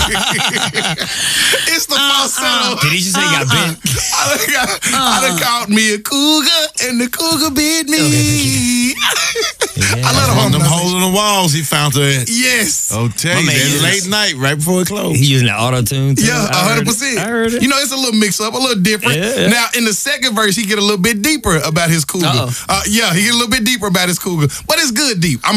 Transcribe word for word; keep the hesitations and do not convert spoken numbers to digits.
It's the falsetto. Did he just say he got bit? I done, got, I done caught me a cougar, and the cougar bit me. Okay, I love the On home. them holes in the walls, he found her at. Yes. Oh, tell My you, man that used- late night, right before it closed. He using that auto tune too? Yeah, I one heard hundred it. percent. I heard it. You know, it's a little mix up, a little different. Yeah, yeah. Now, in the second verse, he get a little bit deeper about his cougar. Uh-oh. Uh, yeah, he get a little bit deeper about his cougar. But it's good deep. I'm